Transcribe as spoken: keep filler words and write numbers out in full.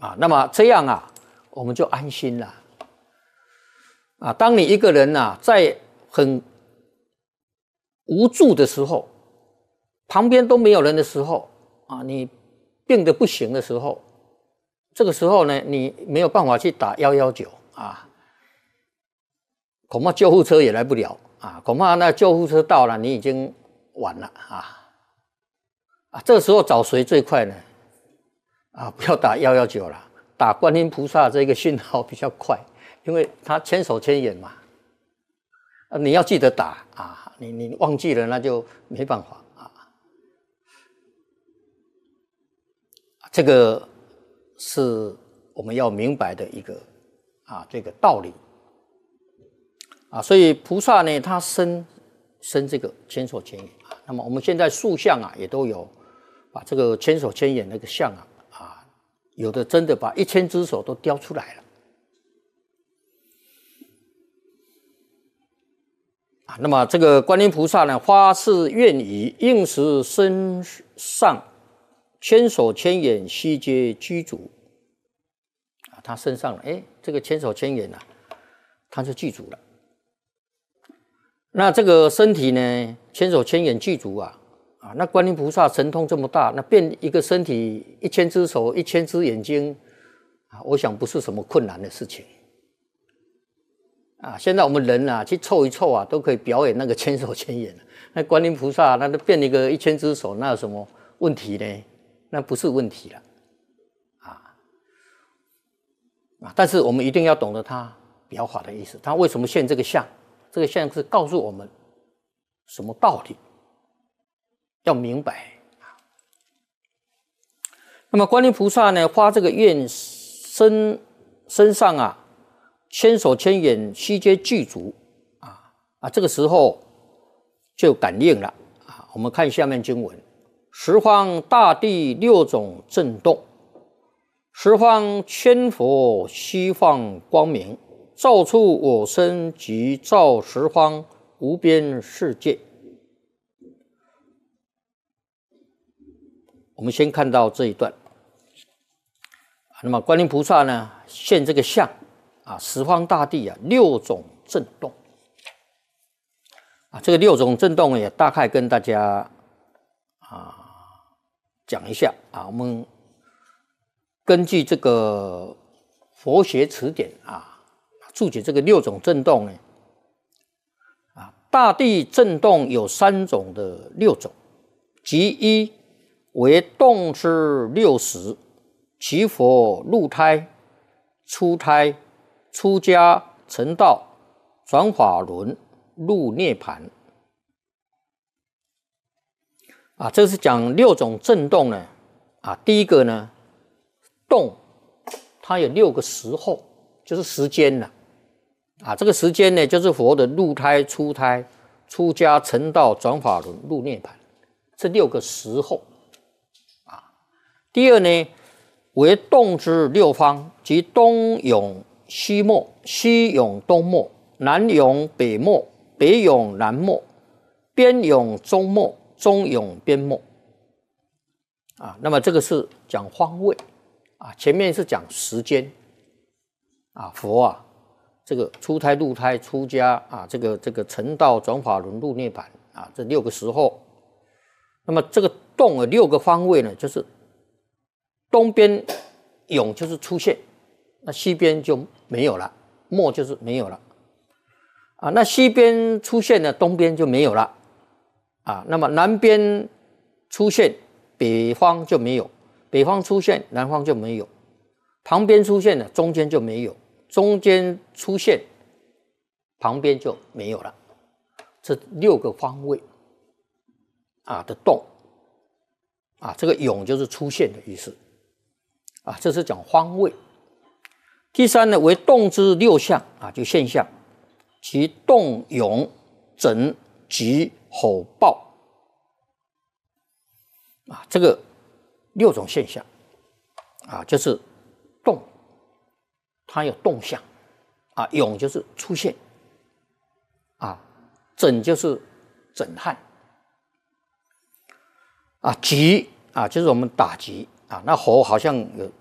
啊。那么这样啊，我们就安心了啊。当你一个人啊，在很无助的时候，旁边都没有人的时候啊，你病得不行的时候，这个时候呢，你没有办法去打一一九啊，恐怕救护车也来不了啊，恐怕那救护车到了，你已经晚了啊。啊，这个时候找谁最快呢？啊，不要打一一九了，打观音菩萨这个讯号比较快，因为他千手千眼嘛。啊，你要记得打啊，你你忘记了那就没办法啊。这个是我们要明白的一个啊这个道理啊，所以菩萨呢，他生生这个千手千眼啊。那么我们现在塑像啊，也都有。把这个千手千眼那个像啊，啊，有的真的把一千只手都雕出来了啊。那么这个观音菩萨呢，发誓愿以应时身上千手千眼悉皆具足啊，他身上哎，这个千手千眼啊，他就具足了。那这个身体呢，千手千眼具足啊。啊，那观音菩萨神通这么大，那变一个身体一千只手、一千只眼睛，啊，我想不是什么困难的事情。啊，现在我们人啊去凑一凑啊，都可以表演那个千手千眼。那观音菩萨那都变一个一千只手，那有什么问题呢？那不是问题了。啊，啊，但是我们一定要懂得他表法的意思，他为什么现这个相？这个相是告诉我们什么道理？要明白。那么观音菩萨呢，发这个愿身身上啊，千手千眼悉皆具足啊啊，这个时候就感应了啊。我们看下面经文：十方大地六种震动，十方千佛悉放光明，照出我身及照十方无边世界。我们先看到这一段，那么观音菩萨呢，现这个相啊，十方大地啊，六种震动啊，这个六种震动也大概跟大家啊讲一下啊。我们根据这个佛学词典啊，注解这个六种震动呢，啊，大地震动有三种的六种，即一。为动之六识，其佛入胎、出胎、出家、成道、转法轮、入涅盘。啊，这是讲六种震动呢。啊，第一个呢，动，它有六个时候，就是时间了。啊，这个时间呢，就是佛的入胎、出胎、出家、成道、转法轮、入涅盘，这六个时候。第二呢，为动之六方，即东涌西没，西涌东没，南涌北没，北涌南没，边涌中没，中涌边没。啊，那么这个是讲方位啊，前面是讲时间啊，佛啊，这个出胎、入胎、出家啊，这个这个成道、转法轮、入涅盘啊，这六个时候。那么这个动的六个方位呢，就是东边涌就是出现，那西边就没有了，没就是没有了啊。那西边出现了，东边就没有了啊。那么南边出现，北方就没有；北方出现，南方就没有；旁边出现了，中间就没有；中间出现，旁边就没有了。这六个方位啊的动啊，这个涌就是出现的意思。啊，这是讲方位。第三呢，为动之六相啊，就现象，其动、涌、整、急、吼、暴啊，这个六种现象啊，就是动，它有动向啊，涌就是出现啊，整就是整汗啊，急啊就是我们打击。啊，那吼好像有